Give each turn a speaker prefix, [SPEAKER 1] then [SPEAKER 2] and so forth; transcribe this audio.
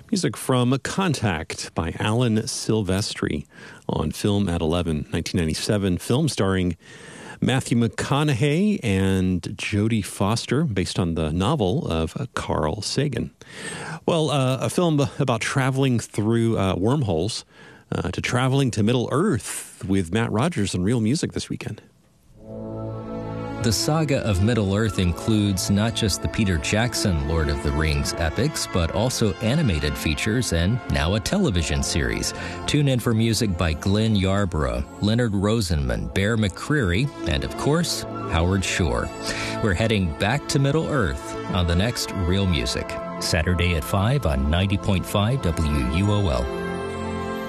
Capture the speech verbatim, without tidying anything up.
[SPEAKER 1] Music from Contact by Alan Silvestri on Film at eleven, nineteen ninety-seven. Film starring Matthew McConaughey and Jodie Foster, based on the novel of Carl Sagan. Well, uh, a film about traveling through uh, wormholes uh, to traveling to Middle Earth with Matt Rogers on Real Music this weekend.
[SPEAKER 2] The saga of Middle-earth includes not just the Peter Jackson Lord of the Rings epics, but also animated features and now a television series. Tune in for music by Glenn Yarborough, Leonard Rosenman, Bear McCreary, and of course, Howard Shore. We're heading back to Middle-earth on the next Real Music, Saturday at five on ninety point five W U O L.